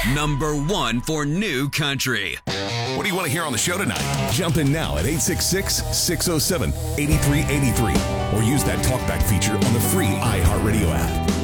Number 1 for new country. What do you want to hear on the show tonight? Jump in now at 866-607-8383 or use that talkback feature on the free iHeartRadio app.